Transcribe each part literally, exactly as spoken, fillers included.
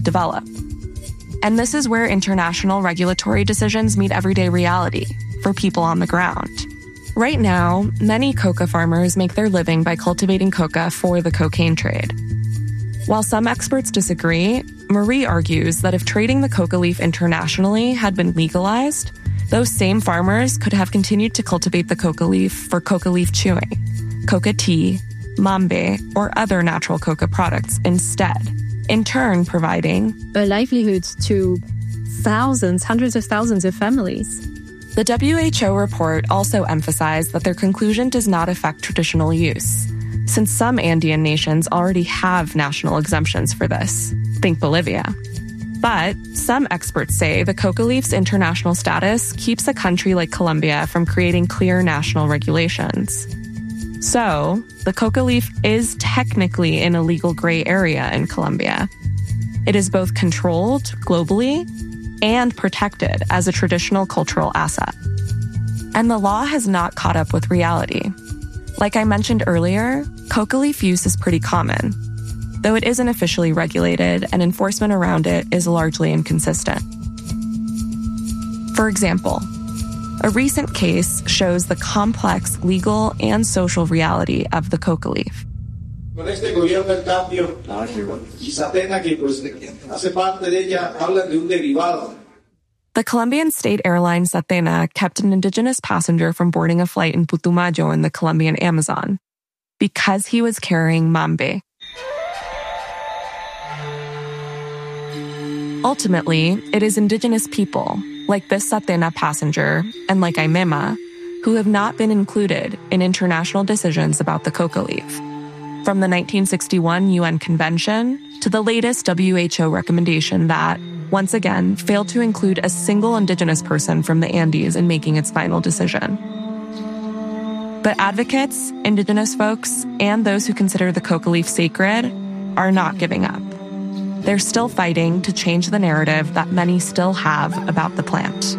develop. And this is where international regulatory decisions meet everyday reality for people on the ground. Right now, many coca farmers make their living by cultivating coca for the cocaine trade. While some experts disagree, Marie argues that if trading the coca leaf internationally had been legalized, those same farmers could have continued to cultivate the coca leaf for coca leaf chewing, coca tea, mambe, or other natural coca products instead, in turn providing a livelihood to thousands, hundreds of thousands of families. The W H O report also emphasized that their conclusion does not affect traditional use, since some Andean nations already have national exemptions for this. Think Bolivia. But some experts say the coca leaf's international status keeps a country like Colombia from creating clear national regulations. So, the coca leaf is technically in a legal gray area in Colombia. It is both controlled globally and protected as a traditional cultural asset. And the law has not caught up with reality. Like I mentioned earlier, coca leaf use is pretty common, though it isn't officially regulated and enforcement around it is largely inconsistent. For example, a recent case shows the complex legal and social reality of the coca leaf. Con este gobierno del cambio, y Satena, que pues hace parte de ella, habla de un derivado. The Colombian state airline Satena kept an indigenous passenger from boarding a flight in Putumayo in the Colombian Amazon because he was carrying mambe. Ultimately, it is indigenous people, like this Satena passenger and like Aimema, who have not been included in international decisions about the coca leaf. From the nineteen sixty-one U N Convention to the latest W H O recommendation that, once again, failed to include a single indigenous person from the Andes in making its final decision. But advocates, indigenous folks, and those who consider the coca leaf sacred are not giving up. They're still fighting to change the narrative that many still have about the plant.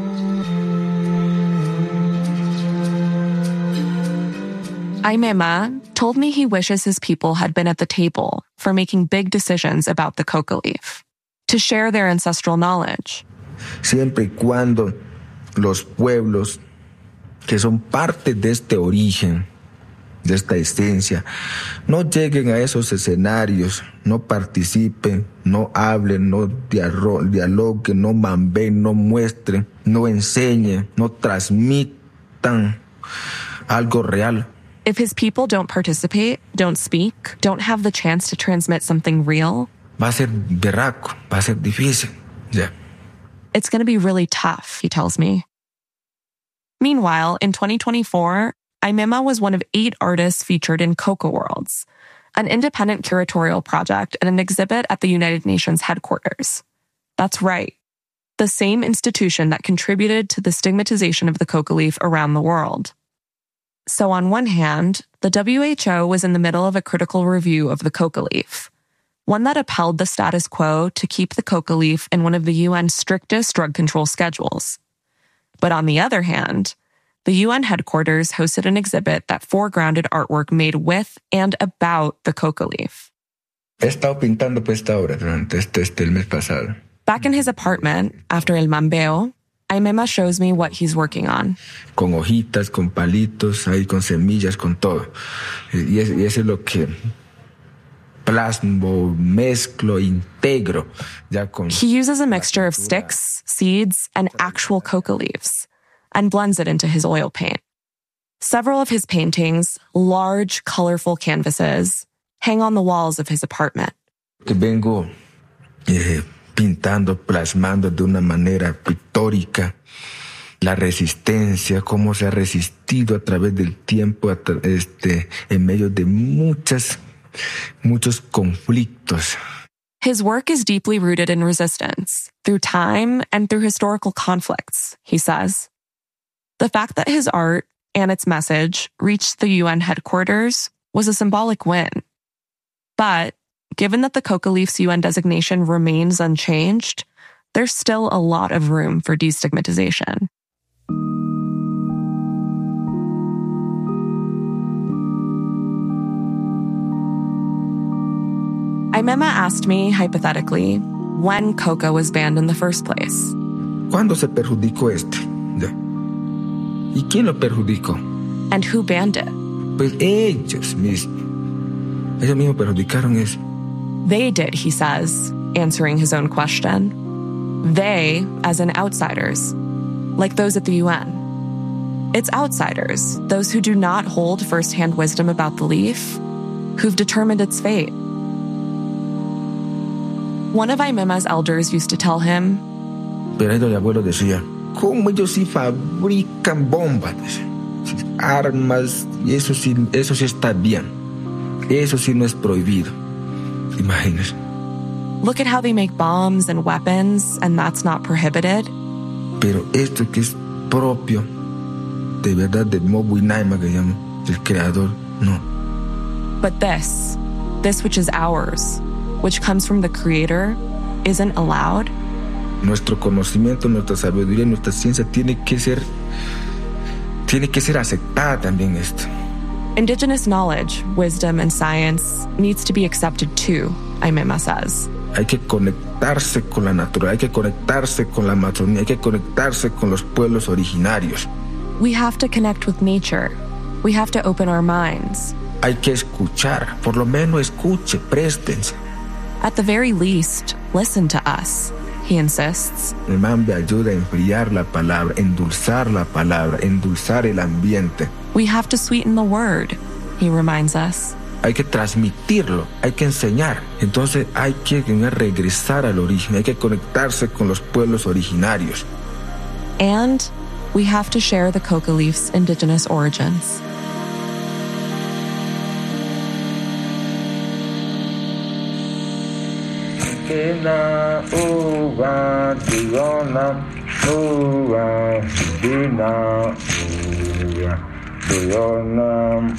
Aimema told me he wishes his people had been at the table for making big decisions about the coca leaf, to share their ancestral knowledge. Siempre y cuando los pueblos que son parte de este origen, de esta esencia, no lleguen a esos escenarios, no participen, no hablen, no dialoguen, no mambeen, no muestren, no enseñen, no transmitan algo real. If his people don't participate, don't speak, don't have the chance to transmit something real, va a ser berraco, va a ser difícil. Yeah. It's going to be really tough, he tells me. Meanwhile, in twenty twenty-four, Aimema was one of eight artists featured in Coca Worlds, an independent curatorial project at an exhibit at the United Nations headquarters. That's right, the same institution that contributed to the stigmatization of the coca leaf around the world. So on one hand, the W H O was in the middle of a critical review of the coca leaf, one that upheld the status quo to keep the coca leaf in one of the U N's strictest drug control schedules. But on the other hand, the U N headquarters hosted an exhibit that foregrounded artwork made with and about the coca leaf. He estado pintando pues esta obra durante este, este el mes pasado. Back in his apartment, after el mambeo, Aimema shows me what he's working on. Con hojitas, con palitos, ahí con semillas, con todo. Y, es, y eso es lo que plasmo, mezclo, integro. Ya con he uses a mixture of sticks, seeds, and actual coca leaves, and blends it into his oil paint. Several of his paintings, large, colorful canvases, hang on the walls of his apartment. Que vengo eh, pintando, plasmando de una manera pictórica la resistencia, cómo se ha resistido a través del tiempo, este, en medio de muchas, muchos conflictos. His work is deeply rooted in resistance, through time and through historical conflicts, he says. The fact that his art and its message reached the U N headquarters was a symbolic win. But given that the coca leaf's U N designation remains unchanged, there's still a lot of room for destigmatization. Aimema asked me, hypothetically, when coca was banned in the first place. ¿Cuándo se perjudicó este? Ya. ¿Y quién lo perjudicó? And who banned it? Pues ellos mismos. Ellos mismos perjudicaron eso. They did, he says, answering his own question. They, as in outsiders, like those at the U N. It's outsiders, those who do not hold first-hand wisdom about the leaf, who've determined its fate. One of Aymema's elders used to tell him, Pero ahí el abuelo decía, ¿cómo ellos sí fabrican bombas? Armas, y eso sí, eso sí está bien. Eso sí no es prohibido. Imagínense. look at how they make bombs and weapons, and that's not prohibited. Pero esto que es propio, de verdad, de Mobu Naima, que llamo, del creador, no. But this, this which is ours, which comes from the Creator, isn't allowed. Nuestro conocimiento, nuestra sabiduría, nuestra ciencia tiene que ser, tiene que ser aceptada también esto. Indigenous knowledge, wisdom, and science needs to be accepted too, Aymema says. Hay que conectarse con la naturaleza, hay que conectarse con la Amazonía, hay que conectarse con los pueblos originarios. We have to connect with nature. We have to open our minds. Hay que escuchar, por lo menos escuche, préstense. At the very least, listen to us, he insists. El mambe ayuda a enfriar la palabra, endulzar la palabra, endulzar el ambiente. We have to sweeten the word, he reminds us. Hay que transmitirlo, hay que enseñar. Entonces hay que regresar al origen, hay que conectarse con los pueblos originarios. And we have to share the coca leaf's indigenous origins. Dina uva diona uva dina uva diona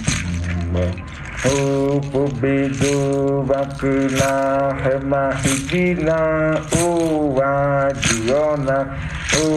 uva bidu vakuna hema hidina uva diona